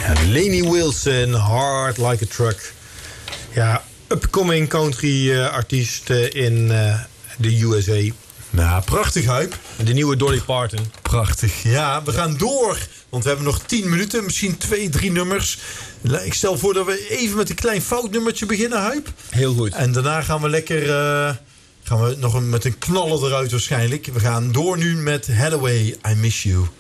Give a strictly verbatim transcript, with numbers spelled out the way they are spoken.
Lainey Wilson, Hard Like a Truck. Ja, upcoming country uh, artiest uh, in uh, de U S A. Nou, prachtig, Huip. De nieuwe Dolly Parton. Prachtig. Ja, we gaan door. Want we hebben nog tien minuten. Misschien twee, drie nummers. Ik stel voor dat we even met een klein foutnummertje beginnen, Huip. Heel goed. En daarna gaan we lekker... Uh, gaan we nog een, met een knaller eruit waarschijnlijk. We gaan door nu met Hathaway, I Miss You.